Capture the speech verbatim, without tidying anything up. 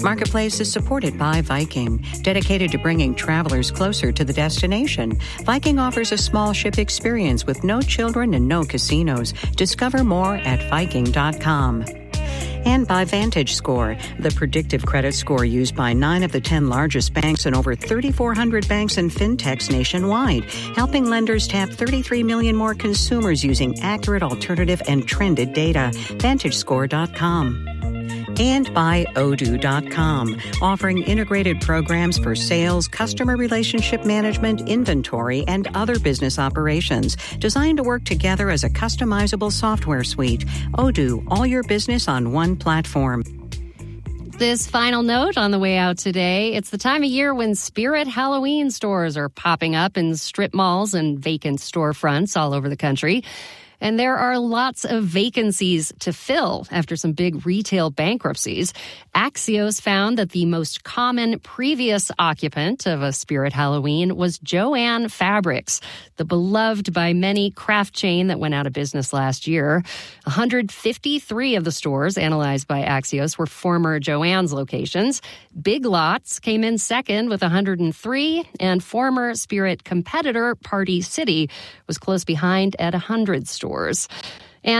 Marketplace is supported by Viking, dedicated to bringing travelers closer to the destination. Viking offers a small ship experience with no children and no casinos. Discover more at Viking dot com. And by VantageScore, the predictive credit score used by nine of the ten largest banks and over three thousand four hundred banks and fintechs nationwide, helping lenders tap thirty-three million more consumers using accurate, alternative, and trended data. VantageScore dot com. And by Odoo dot com, offering integrated programs for sales, customer relationship management, inventory, and other business operations, designed to work together as a customizable software suite. Odoo, all your business on one platform. This final note on the way out today, it's the time of year when Spirit Halloween stores are popping up in strip malls and vacant storefronts all over the country. And there are lots of vacancies to fill after some big retail bankruptcies. Axios found that the most common previous occupant of a Spirit Halloween was Jo-Ann Fabrics, the beloved by many craft chain that went out of business last year. one hundred fifty-three of the stores analyzed by Axios were former Jo-Ann's locations. Big Lots came in second with one hundred three, and former Spirit competitor Party City was close behind at one hundred stores.